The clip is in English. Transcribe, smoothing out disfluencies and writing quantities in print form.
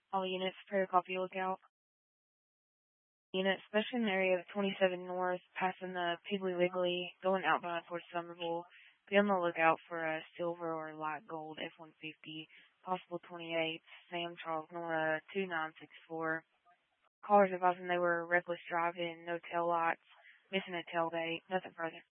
All units, prepare to copy lookout. Units, especially in the area of 27 North, passing the Piggly Wiggly, going outbound towards Somerville. Be on the lookout for a silver or light gold F-150, possible 28, Sam Charles Nora 2964. Callers advising they were reckless driving, no tail lights, missing a tailgate, nothing further.